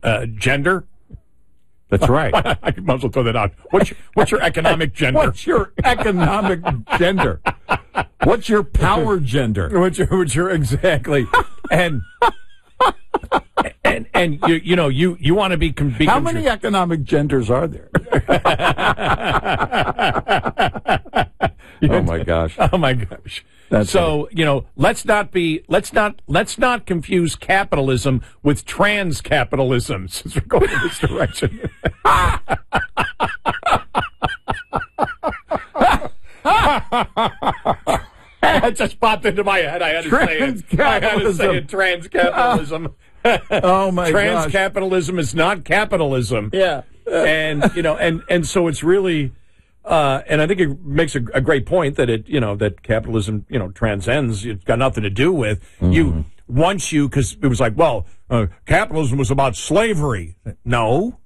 Gender? That's right. I might as well throw that out. What's your economic gender? What's your economic gender? What's your power gender? What's your exactly? And you want to be how many economic genders are there? Oh my gosh. Oh my gosh. That's so, let's not confuse capitalism with trans capitalism since we're going in this direction. That just popped into my head. I had to say it. Trans capitalism. Oh my gosh. Trans capitalism is not capitalism. Yeah. And so it's really and I think it makes a great point that that capitalism, transcends. It's got nothing to do with you. Once because it was like, well, capitalism was about slavery. No.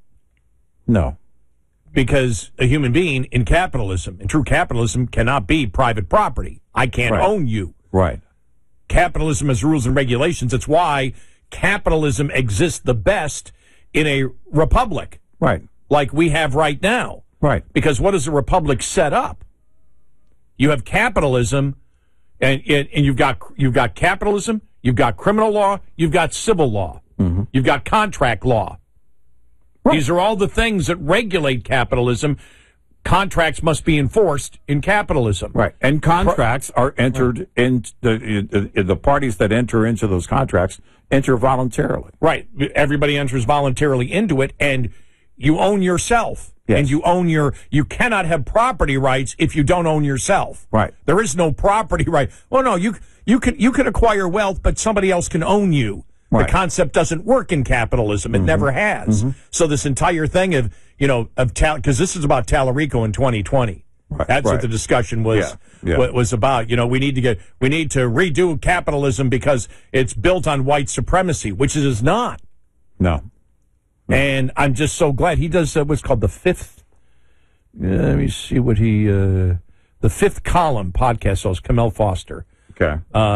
Because a human being in true capitalism, cannot be private property. I can't own you. Right. Capitalism has rules and regulations. It's why capitalism exists the best in a republic. Right. Like we have right now. Right. Because what does a republic set up? You have capitalism, and you've got capitalism, you've got criminal law, you've got civil law, you've got contract law. Right. These are all the things that regulate capitalism. Contracts must be enforced in capitalism. Right. And contracts are entered in the parties that enter into those contracts enter voluntarily. Right. Everybody enters voluntarily into it, and you own yourself. Yes. And you cannot have property rights if you don't own yourself. Right. There is no property right. Well, no, you can acquire wealth, but somebody else can own you. Right. The concept doesn't work in capitalism. It never has. So this entire thing of because this is about Tallarico in 2020. Right. That's what the discussion was was about. We need to redo capitalism because it's built on white supremacy, which it is not. No. And I'm just so glad he does what's called the fifth. Let me see what the Fifth Column podcast host, Kamel Foster. Okay.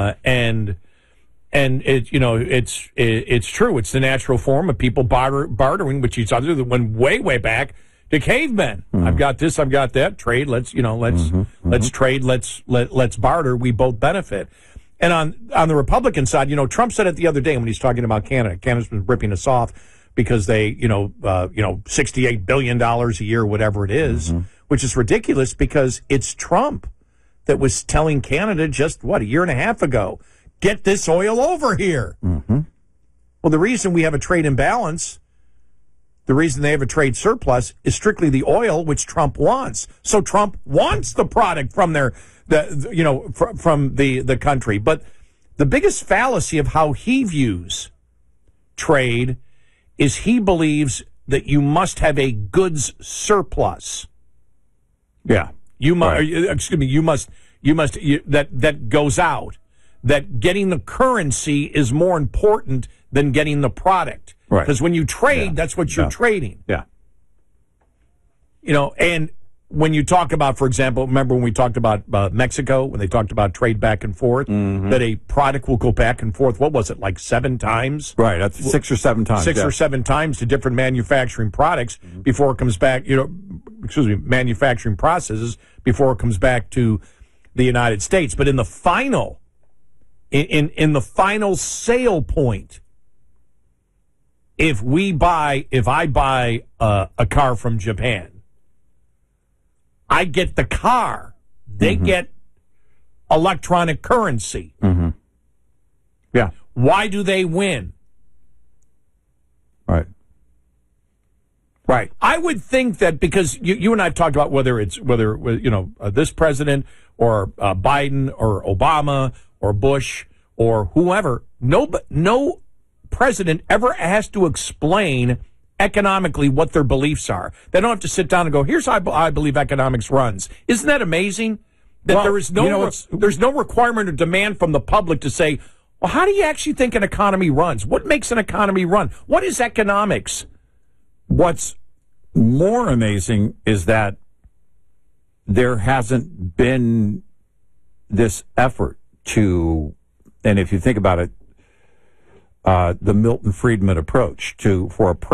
And it's true. It's the natural form of people bartering with each other that went way back to cavemen. I've got this, I've got that. Trade. Let's trade. Let's barter. We both benefit. And on the Republican side, Trump said it the other day when he's talking about Canada. Canada's been ripping us off because they, $68 billion a year, whatever it is, which is ridiculous because it's Trump that was telling Canada just, a year and a half ago, get this oil over here. Well, the reason we have a trade imbalance, the reason they have a trade surplus is strictly the oil, which Trump wants. So Trump wants the product from from the country. But the biggest fallacy of how he views trade is he believes that you must have a goods surplus. Yeah. That goes out. That getting the currency is more important than getting the product. Right. Because when you trade, that's what you're trading. Yeah. And when you talk about, for example, remember when we talked about Mexico, when they talked about trade back and forth, that a product will go back and forth, what was it, like 7 times? Right, that's 6 or 7 times. 6 or 7 times to different manufacturing products before it comes back, manufacturing processes before it comes back to the United States. But in the final, in the final sale point, if I buy a car from Japan, I get the car. They get electronic currency. Yeah. Why do they win? Right. I would think that because you and I have talked about whether this president or Biden or Obama or Bush or whoever, no president ever has to explain economically what their beliefs are. They don't have to sit down and go, here's how I believe economics runs. Isn't that amazing? That there is there's no requirement or demand from the public to say, well, how do you actually think an economy runs? What makes an economy run? What is economics? What's more amazing is that there hasn't been this effort to, and if you think about it, the Milton Friedman approach for a